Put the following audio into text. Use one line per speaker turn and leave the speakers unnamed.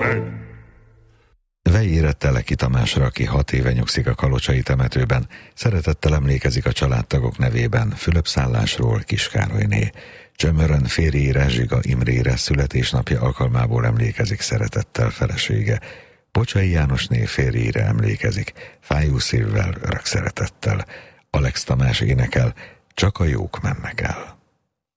Vejére Teleki Tamásra, aki 6 éve nyugszik a kalocsai temetőben, szeretettel emlékezik a családtagok nevében Fülöp-Szállásról Kiskárolyné. Csömörön férjére, Zsiga Imrére születésnapja alkalmából emlékezik szeretettel felesége. Bocsai Jánosné férjére emlékezik, fájó szívvel, örök szeretettel. Alex Tamás énekel, Csak a jók mennek el.